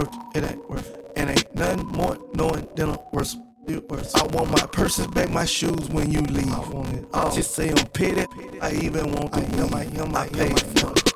worth it, ain't worth it. And ain't nothing more knowing than a worse. I want my purses back, my shoes when you leave. I want it all. Just say I'm petty. I even want the I paid for it.